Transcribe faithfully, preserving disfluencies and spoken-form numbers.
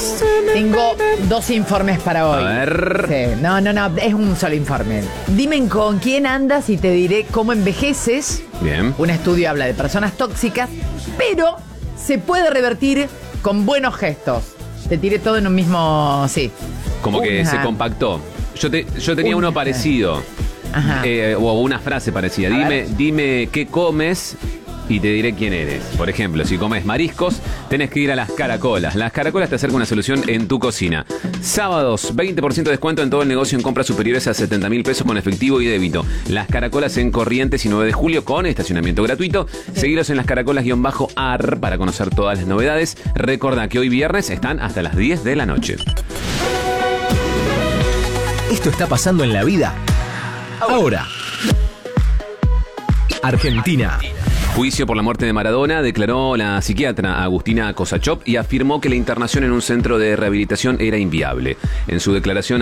Tengo dos informes para hoy. A ver. Sí. No, no, no, es un solo informe. Dime con quién andas y te diré cómo envejeces. Bien. Un estudio habla de personas tóxicas, pero se puede revertir con buenos gestos. Te tiré todo en un mismo... Sí. Como que Una. se compactó. Yo, te, yo tenía Una. uno parecido. Ajá. Eh, o una frase parecida. A Dime, ver. dime qué comes y te diré quién eres. Por ejemplo, si comes mariscos, tenés que ir a las Caracolas. Las Caracolas te acercan una solución en tu cocina. Sábados, veinte por ciento de descuento en todo el negocio en compras superiores a setenta mil pesos con efectivo y débito. Las Caracolas en Corrientes y nueve de julio con estacionamiento gratuito. Seguilos en las Caracolas-ar para conocer todas las novedades. Recordá que hoy viernes están hasta las diez de la noche. Esto está pasando en la vida ahora. Argentina. Juicio por la muerte de Maradona, declaró la psiquiatra Agustina Kosachov y afirmó que la internación en un centro de rehabilitación era inviable. En su declaración